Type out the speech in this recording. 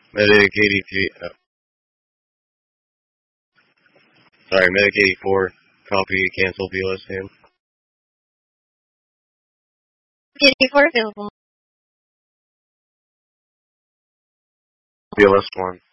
Medic 83. Medic 84. Copy. Cancel BLS fan. 84 available. BLS 1.